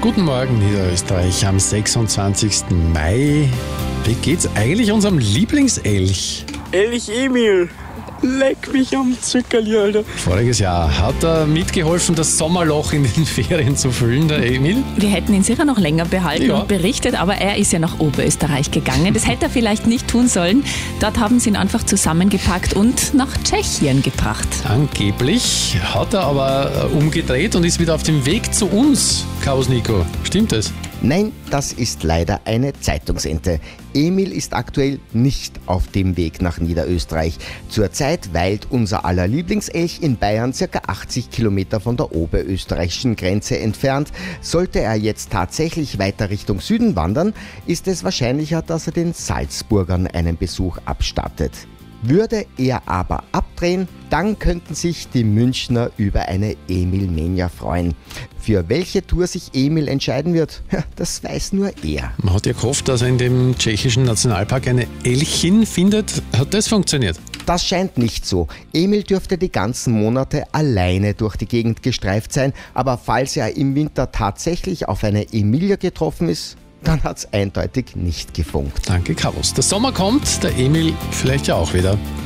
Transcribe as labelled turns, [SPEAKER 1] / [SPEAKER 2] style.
[SPEAKER 1] Guten Morgen, Niederösterreich, am 26. Mai. Wie geht's eigentlich unserem Lieblingselch?
[SPEAKER 2] Elch Emil, leck mich am Zückerli, Alter.
[SPEAKER 1] Voriges Jahr hat er mitgeholfen, das Sommerloch in den Ferien zu füllen, der Emil.
[SPEAKER 3] Wir hätten ihn sicher noch länger behalten
[SPEAKER 1] Ja.
[SPEAKER 3] und berichtet, aber er ist ja nach Oberösterreich gegangen. Das hätte er vielleicht nicht tun sollen. Dort haben sie ihn einfach zusammengepackt und nach Tschechien gebracht.
[SPEAKER 1] Angeblich hat er aber umgedreht und ist wieder auf dem Weg zu uns, Chaos Nico. Stimmt es?
[SPEAKER 4] Nein, das ist leider eine Zeitungsente. Emil ist aktuell nicht auf dem Weg nach Niederösterreich. Zurzeit weilt unser aller Lieblingselch in Bayern ca. 80 Kilometer von der oberösterreichischen Grenze entfernt. Sollte er jetzt tatsächlich weiter Richtung Süden wandern, ist es wahrscheinlicher, dass er den Salzburgern einen Besuch abstattet. Würde er aber abdrehen, dann könnten sich die Münchner über eine Emil-Mania freuen. Für welche Tour sich Emil entscheiden wird, das weiß nur er.
[SPEAKER 1] Man hat ja gehofft, dass er in dem tschechischen Nationalpark eine Elchin findet. Hat das funktioniert?
[SPEAKER 4] Das scheint nicht so. Emil dürfte die ganzen Monate alleine durch die Gegend gestreift sein, aber falls er im Winter tatsächlich auf eine Emilia getroffen ist, dann hat's eindeutig nicht gefunkt.
[SPEAKER 1] Danke, Chaos. Der Sommer kommt, der Emil vielleicht ja auch wieder.